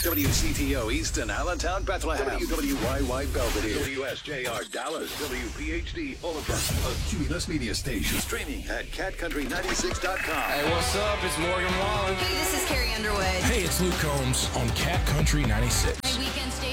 WCTO Easton, Allentown, Bethlehem, WWYY Belvedere, WSJR Dallas, WPHD Fullerton, a Cumulus Media Station, streaming at catcountry96.com. Hey, what's up? It's Morgan Wallen. Hey, this is Carrie Underwood. Hey, it's Luke Combs on Cat Country 96. My weekend station.